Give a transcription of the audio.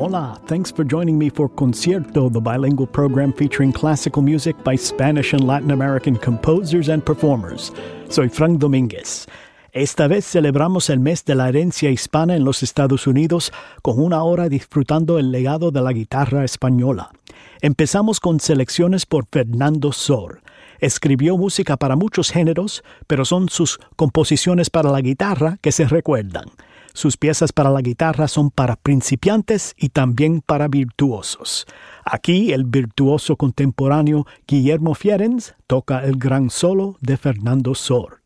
Hola, thanks for joining me for Concierto, the bilingual program featuring classical music by Spanish and Latin American composers and performers. Soy Frank Domínguez. Esta vez celebramos el mes de la herencia hispana en los Estados Unidos con una hora disfrutando el legado de la guitarra española. Empezamos con selecciones por Fernando Sor. Escribió música para muchos géneros, pero son sus composiciones para la guitarra que se recuerdan. Sus piezas para la guitarra son para principiantes y también para virtuosos. Aquí el virtuoso contemporáneo Guillermo Fierens toca el gran solo de Fernando Sor.